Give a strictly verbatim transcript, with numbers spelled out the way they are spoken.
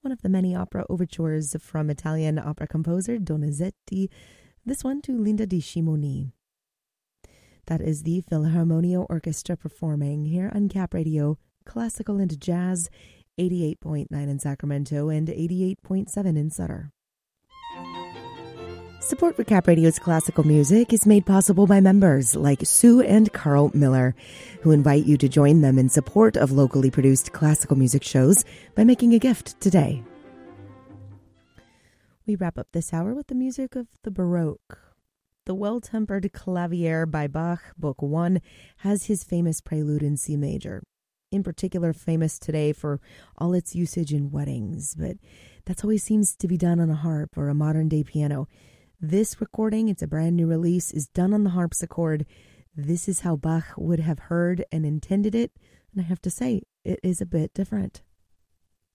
one of the many opera overtures from Italian opera composer Donizetti, this one to Linda di Scimoni. That is the Philharmonia Orchestra performing here on Cap Radio, Classical and Jazz, eighty-eight point nine in Sacramento and eighty-eight point seven in Sutter. Support for Cap Radio's classical music is made possible by members like Sue and Carl Miller, who invite you to join them in support of locally produced classical music shows by making a gift today. We wrap up this hour with the music of the Baroque. The Well-Tempered Clavier by Bach, Book one, has his famous prelude in C major. In particular, famous today for all its usage in weddings, but that's always seems to be done on a harp or a modern-day piano. This recording, it's a brand new release, is done on the harpsichord. This is how Bach would have heard and intended it, and I have to say, it is a bit different.